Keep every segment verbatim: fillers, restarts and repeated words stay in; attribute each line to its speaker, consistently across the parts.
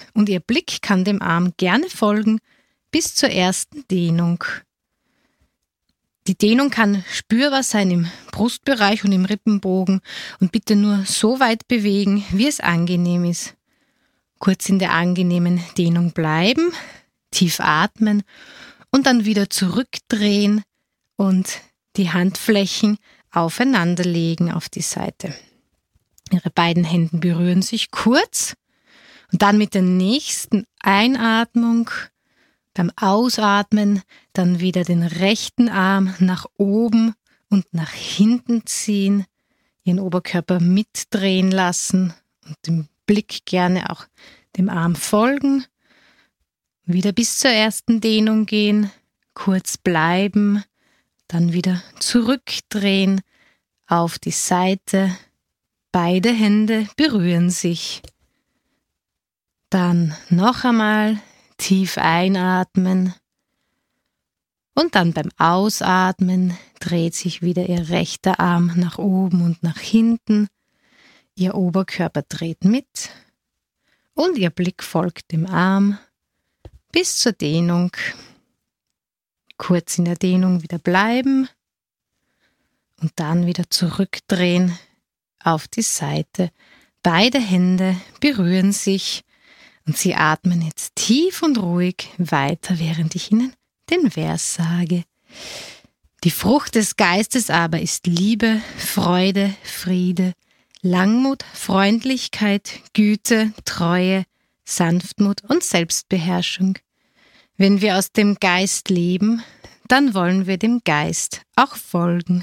Speaker 1: und Ihr Blick kann dem Arm gerne folgen bis zur ersten Dehnung. Die Dehnung kann spürbar sein im Brustbereich und im Rippenbogen und bitte nur so weit bewegen, wie es angenehm ist. Kurz in der angenehmen Dehnung bleiben, tief atmen und dann wieder zurückdrehen und die Handflächen aufeinanderlegen auf die Seite. Ihre beiden Hände berühren sich kurz und dann mit der nächsten Einatmung, beim Ausatmen, dann wieder den rechten Arm nach oben und nach hinten ziehen, Ihren Oberkörper mitdrehen lassen und dem Blick gerne auch dem Arm folgen. Wieder bis zur ersten Dehnung gehen, kurz bleiben, dann wieder zurückdrehen auf die Seite. Beide Hände berühren sich. Dann noch einmal tief einatmen und dann beim Ausatmen dreht sich wieder Ihr rechter Arm nach oben und nach hinten. Ihr Oberkörper dreht mit und Ihr Blick folgt dem Arm bis zur Dehnung. Kurz in der Dehnung wieder bleiben und dann wieder zurückdrehen auf die Seite. Beide Hände berühren sich und Sie atmen jetzt tief und ruhig weiter, während ich Ihnen den Vers sage. Die Frucht des Geistes aber ist Liebe, Freude, Friede, Langmut, Freundlichkeit, Güte, Treue, Sanftmut und Selbstbeherrschung. Wenn wir aus dem Geist leben, dann wollen wir dem Geist auch folgen.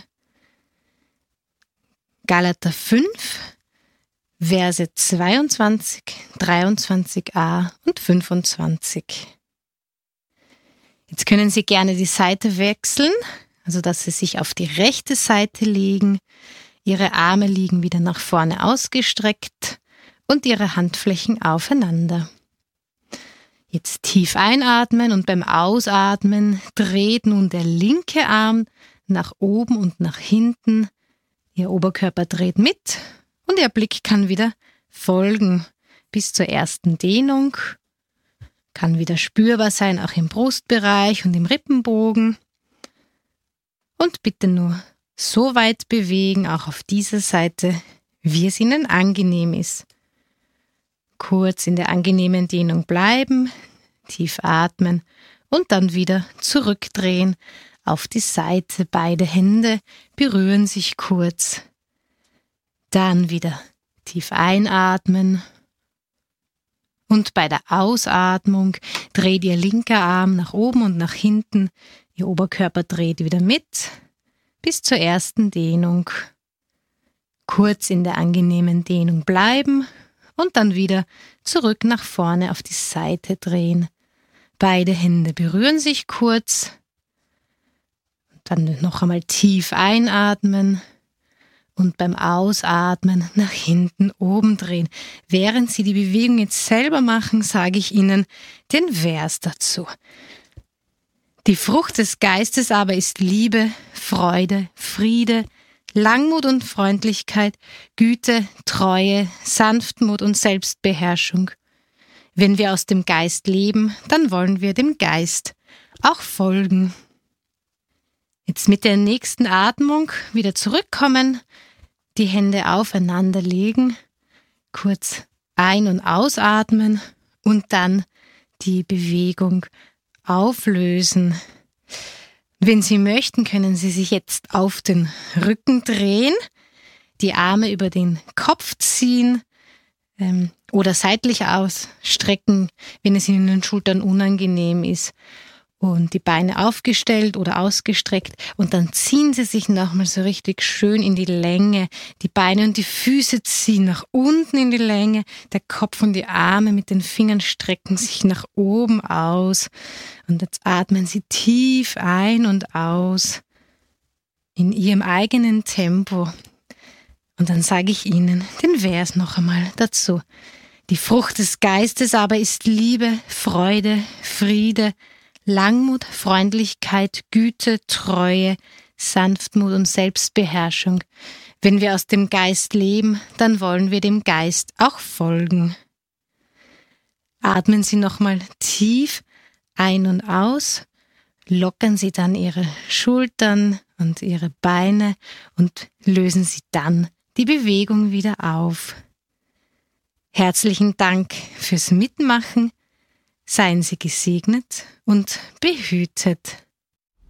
Speaker 1: Galater fünf, Verse zweiundzwanzig, dreiundzwanzig a und fünfundzwanzig. Jetzt können Sie gerne die Seite wechseln, also dass Sie sich auf die rechte Seite legen. Ihre Arme liegen wieder nach vorne ausgestreckt und Ihre Handflächen aufeinander. Jetzt tief einatmen und beim Ausatmen dreht nun der linke Arm nach oben und nach hinten. Ihr Oberkörper dreht mit und Ihr Blick kann wieder folgen bis zur ersten Dehnung. Kann wieder spürbar sein, auch im Brustbereich und im Rippenbogen. Und bitte nur so weit bewegen, auch auf dieser Seite, wie es Ihnen angenehm ist. Kurz in der angenehmen Dehnung bleiben, tief atmen und dann wieder zurückdrehen auf die Seite. Beide Hände berühren sich kurz. Dann wieder tief einatmen und bei der Ausatmung dreht Ihr linker Arm nach oben und nach hinten. Ihr Oberkörper dreht wieder mit bis zur ersten Dehnung. Kurz in der angenehmen Dehnung bleiben und dann wieder zurück nach vorne auf die Seite drehen. Beide Hände berühren sich kurz. Dann noch einmal tief einatmen und beim Ausatmen nach hinten oben drehen. Während Sie die Bewegung jetzt selber machen, sage ich Ihnen den Vers dazu. Die Frucht des Geistes aber ist Liebe, Freude, Friede, Langmut und Freundlichkeit, Güte, Treue, Sanftmut und Selbstbeherrschung. Wenn wir aus dem Geist leben, dann wollen wir dem Geist auch folgen. Jetzt mit der nächsten Atmung wieder zurückkommen, die Hände aufeinander legen, kurz ein- und ausatmen und dann die Bewegung auflösen. Wenn Sie möchten, können Sie sich jetzt auf den Rücken drehen, die Arme über den Kopf ziehen ähm, oder seitlich ausstrecken, wenn es Ihnen in den Schultern unangenehm ist. Und die Beine aufgestellt oder ausgestreckt und dann ziehen Sie sich nochmal so richtig schön in die Länge. Die Beine und die Füße ziehen nach unten in die Länge. Der Kopf und die Arme mit den Fingern strecken sich nach oben aus. Und jetzt atmen Sie tief ein und aus in Ihrem eigenen Tempo. Und dann sage ich Ihnen den Vers noch einmal dazu. Die Frucht des Geistes aber ist Liebe, Freude, Friede, Langmut, Freundlichkeit, Güte, Treue, Sanftmut und Selbstbeherrschung. Wenn wir aus dem Geist leben, dann wollen wir dem Geist auch folgen. Atmen Sie nochmal tief ein und aus, lockern Sie dann Ihre Schultern und Ihre Beine und lösen Sie dann die Bewegung wieder auf. Herzlichen Dank fürs Mitmachen. Seien Sie gesegnet und behütet.